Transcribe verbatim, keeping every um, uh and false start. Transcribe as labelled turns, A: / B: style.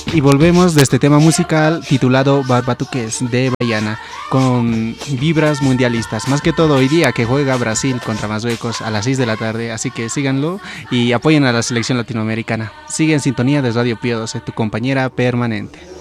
A: Y volvemos de este tema musical titulado Barbatuques de Bayana, con vibras mundialistas. Más que todo hoy día que juega Brasil contra Marruecos a las seis de la tarde, así que síganlo y apoyen a la selección latinoamericana. Sigue en sintonía de Radio Pío doce, tu compañera permanente.